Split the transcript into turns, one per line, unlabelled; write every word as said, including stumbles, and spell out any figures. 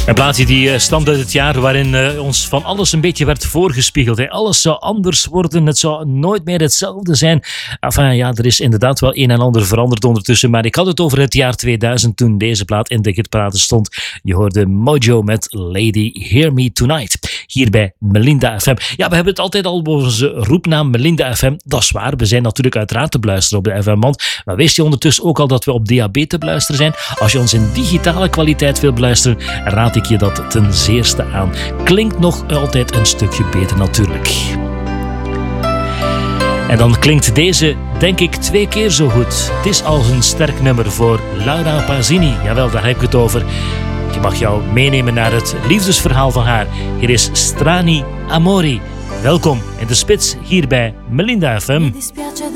Een plaatje die uh, stamt uit het jaar waarin uh, ons van alles een beetje werd voorgespiegeld. Hè. Alles zou anders worden, het zou nooit meer hetzelfde zijn. Enfin ja, er is inderdaad wel een en ander veranderd ondertussen. Maar ik had het over het jaar tweeduizend toen deze plaat in de hitparade stond. Je hoorde Mojo met Lady Hear Me Tonight. Hier bij Melinda F M. Ja, we hebben het altijd al over onze roepnaam Melinda F M. Dat is waar, we zijn natuurlijk uiteraard te beluisteren op de F M-band. Maar wist je ondertussen ook al dat we op D A B te beluisteren zijn? Als je ons in digitale kwaliteit wil beluisteren, raad ik je dat ten zeerste aan. Klinkt nog altijd een stukje beter natuurlijk. En dan klinkt deze, denk ik, twee keer zo goed. Het is al een sterk nummer voor Laura Pausini. Jawel, daar heb ik het over. Je mag jou meenemen naar het liefdesverhaal van haar. Hier is Strani Amori. Welkom in de spits hier bij Melinda F M.